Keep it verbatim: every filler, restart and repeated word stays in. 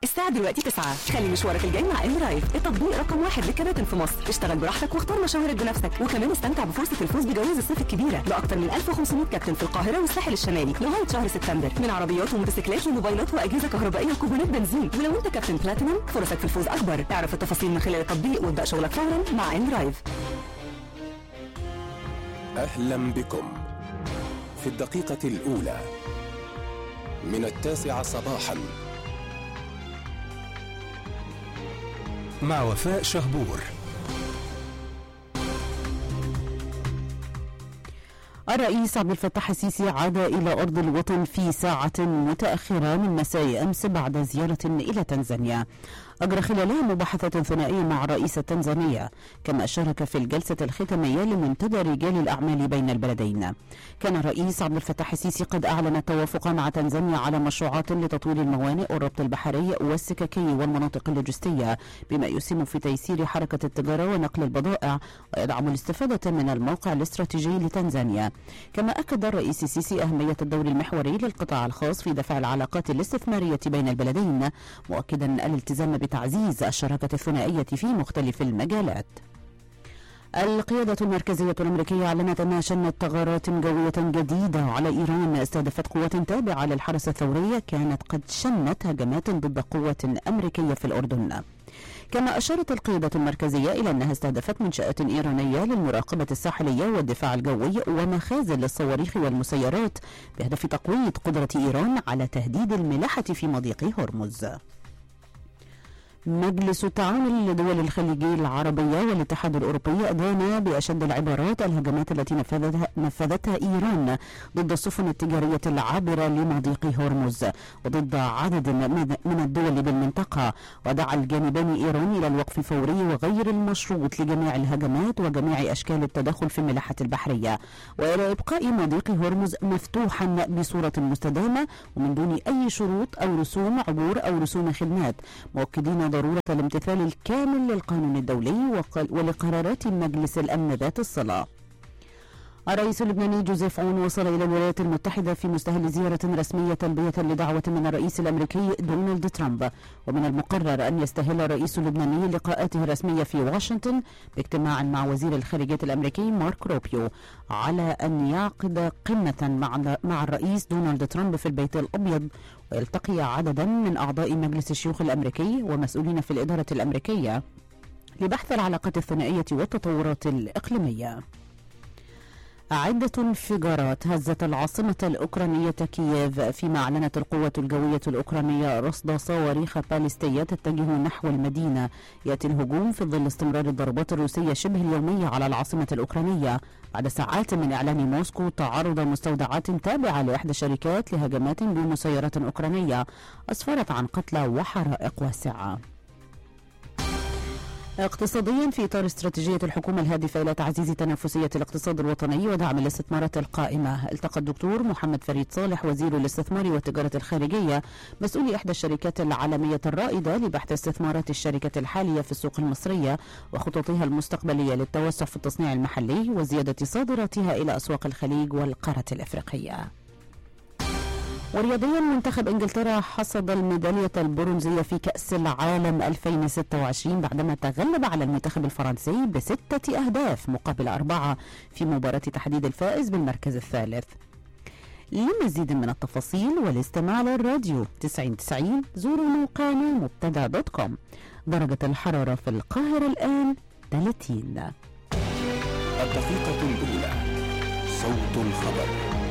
الساعة دلوقتي تسعة. خلي مشوارك الجاي مع ام رايف، التطبيق رقم واحد للكباتن في مصر. اشتغل براحتك واختار مشاويرك بنفسك، وكمان استمتع بفرصة الفوز بجوائز الصيف الكبيرة لأكثر من ألف وخمسمائة كابتن في القاهرة والساحل الشمالي لغاية شهر سبتمبر، من عربيات وموتوسيكلات وموبايلات وأجهزة كهربائية وكوبونات بنزين. ولو أنت كابتن بلاتينوم فرصك في الفوز أكبر. اعرف التفاصيل من خلال التطبيق وابدأ شغلك فورا مع ام رايف. أهلا بكم في الدقيقة الأولى من التاسعة صباحا مع وفاء شهبور. الرئيس عبد الفتاح السيسي عاد إلى أرض الوطن في ساعة متأخرة من مساء أمس بعد زيارة إلى تنزانيا، أجرى خلالها مباحثة ثنائية مع رئيس تنزانيا، كما شارك في الجلسة الختامية لمنتدى رجال الأعمال بين البلدين. كان الرئيس عبد الفتاح السيسي قد أعلن التوافق مع تنزانيا على مشروعات لتطوير الموانئ والربط البحري والسككي والمناطق اللوجستية، بما يسهم في تيسير حركة التجارة ونقل البضائع ويدعم الاستفادة من الموقع الاستراتيجي لتنزانيا. كما أكد الرئيس السيسي أهمية الدور المحوري للقطاع الخاص في دفع العلاقات الاستثمارية بين البلدين، مؤكدا الالتزام بتعزيز الشراكة الثنائية في مختلف المجالات. القيادة المركزية الأمريكية أعلنت أنها شنت ثغرات جوية جديدة على إيران استهدفت قوات تابعة للحرس الثوري كانت قد شنت هجمات ضد قوة أمريكية في الأردن. كما أشارت القيادة المركزية إلى أنها استهدفت منشآت إيرانية للمراقبة الساحلية والدفاع الجوي ومخازن للصواريخ والمسيرات بهدف تقوية قدرة إيران على تهديد الملاحة في مضيق هرمز. مجلس التعاون لدول الخليج العربية والاتحاد الأوروبي أدان بأشد العبارات الهجمات التي نفذتها, نفذتها إيران ضد السفن التجارية العابرة لمضيق هرمز وضد عدد من الدول بالمنطقة، ودعا الجانبان إيران إلى الوقف الفوري وغير المشروط لجميع الهجمات وجميع أشكال التدخل في الملاحة البحرية، وإلى إبقاء مضيق هرمز مفتوحا بصورة مستدامة ومن دون أي شروط أو رسوم عبور أو رسوم خدمات، مؤكدين ضرورة الامتثال الكامل للقانون الدولي ولقرارات مجلس الأمن ذات الصلة. الرئيس اللبناني جوزيف عون وصل إلى الولايات المتحدة في مستهل زيارة رسمية تلبية لدعوة من الرئيس الأمريكي دونالد ترامب، ومن المقرر أن يستهل الرئيس اللبناني لقاءاته الرسمية في واشنطن باجتماع مع وزير الخارجية الأمريكي مارك روبيو على أن يعقد قمة مع مع الرئيس دونالد ترامب في البيت الأبيض ويلتقي عددا من أعضاء مجلس الشيوخ الأمريكي ومسؤولين في الإدارة الأمريكية لبحث العلاقات الثنائية والتطورات الإقليمية. عدة انفجارات هزت العاصمة الأوكرانية كييف، فيما أعلنت القوة الجوية الأوكرانية رصد صواريخ باليستية تتجه نحو المدينة. يأتي الهجوم في ظل استمرار الضربات الروسية شبه اليومية على العاصمة الأوكرانية بعد ساعات من إعلان موسكو تعرض مستودعات تابعة لإحدى الشركات لهجمات بمسيرات أوكرانية أسفرت عن قتلى وحرائق واسعة. اقتصاديا، في إطار استراتيجية الحكومة الهادفة إلى تعزيز تنافسية الاقتصاد الوطني ودعم الاستثمارات القائمة، التقى الدكتور محمد فريد صالح وزير الاستثمار والتجارة الخارجية مسؤولي إحدى الشركات العالمية الرائدة لبحث استثمارات الشركة الحالية في السوق المصرية وخططها المستقبلية للتوسع في التصنيع المحلي وزيادة صادراتها إلى أسواق الخليج والقارة الأفريقية. ورياضيا، منتخب انجلترا حصد الميدالية البرونزية في كأس العالم ألفين وستة وعشرين بعدما تغلب على المنتخب الفرنسي بستة أهداف مقابل أربعة في مباراة تحديد الفائز بالمركز الثالث. لمزيد من التفاصيل والاستماع للراديو تسعين تسعين زوروا موقعنا مبتدأ دوت كوم. درجة الحرارة في القاهرة الآن ثلاثين. الدقيقة الأولى، صوت الخبر.